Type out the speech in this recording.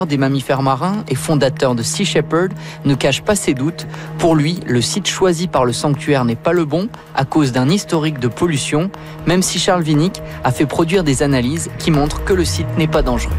des mammifères marins et fondateur de Sea Shepherd, ne cache pas ses doutes. Pour lui, le site choisi par le sanctuaire n'est pas le bon à cause d'un historique de pollution, même si Charles Winnick a fait produire des analyses qui montrent que le site n'est pas dangereux.